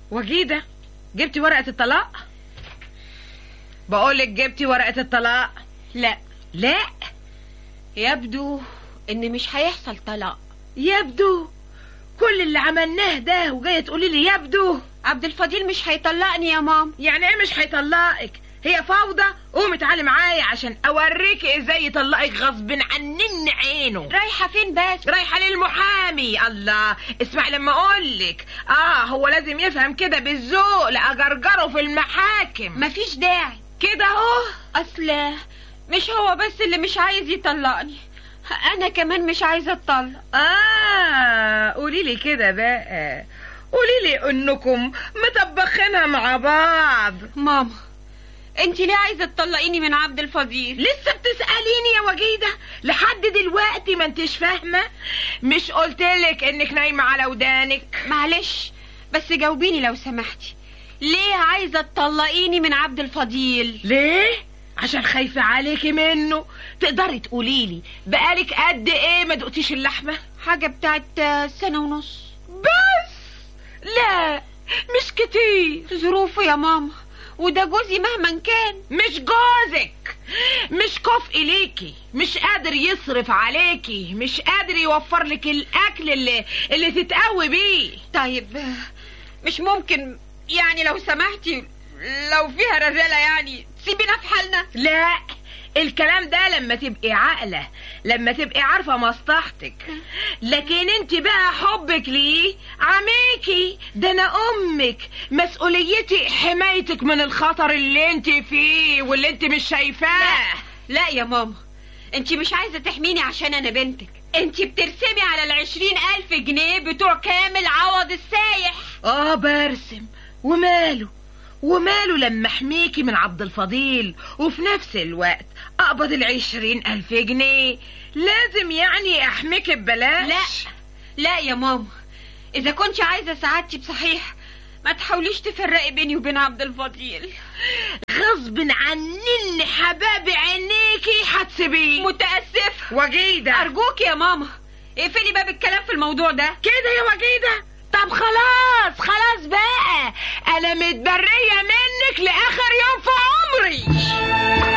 وجيدة، جبتي ورقة الطلاق؟ بقولك جبتي ورقة الطلاق؟ لا لا، يبدو ان مش هيحصل طلاق. يبدو؟ كل اللي عملناه ده وجاية تقولي لي يبدو؟ عبد الفضيل مش هيطلقني يا ماما. يعني ايه مش هيطلقك؟ هي فوضى؟ قومي تعالي معايا عشان اوريكي ازاي يطلقك غصب عنن عينه. رايحة فين بس؟ رايحة للمحامي. الله، اسمع لما اقولك. هو لازم يفهم كده بالذوق لاجرجره في المحاكم. مفيش داعي كده اهو. اصل مش هو بس اللي مش عايز يطلقني، انا كمان مش عايزة اتطلق. قوليلي كده بقى، قوليلي انكم مطبخينها مع بعض. ماما، انت ليه عايزة تطلقيني من عبد الفضيل؟ لسه بتسأليني يا وجيدة؟ لحد دلوقتي ما انتش فاهمة؟ مش قلتلك انك نايمة على ودانك؟ معلش بس جاوبيني لو سمحتي، ليه عايزة تطلقيني من عبد الفضيل؟ ليه؟ عشان خايفة عليكي منه. تقدري تقوليلي بقالك قد ايه ما دقتيش اللحمة؟ حاجة بتاعت 1.5 سنة. بس؟ لا مش كتير. ظروفه يا ماما، وده جوزي مهما كان. مش جوزك، مش كفء ليكي، مش قادر يصرف عليكي، مش قادر يوفر لك الاكل اللي تتقوي بيه. طيب مش ممكن يعني لو سمحتي، لو فيها رزالة يعني سيبينا في حالنا؟ لا، الكلام ده لما تبقي عاقلة، لما تبقي عارفة مصلحتك. لكن انت بقى حبك ليه عميكي. ده انا امك، مسؤوليتي حمايتك من الخطر اللي انت فيه واللي انت مش شايفاه. لا يا ماما، انت مش عايزة تحميني عشان انا بنتك. انت بترسمي على 20,000 جنيه بتوع كامل عوض السايح. برسم، وماله لما احميكي من عبد الفضيل وفي نفس الوقت اقبض 20,000 جنيه. لازم يعني احميكي ببلاش؟ لا يا ماما، اذا كنت عايزة سعادتي بصحيح ما تحاوليش تفرقي بيني وبين عبد الفضيل. غصب عنني حباب عينيكي هتسيبيه. متأسفة وجيدة، ارجوك يا ماما اقفلي باب الكلام في الموضوع ده. كده يا وجيدة؟ طب خلاص بقى، انا متبرية منك لاخر يوم في عمري.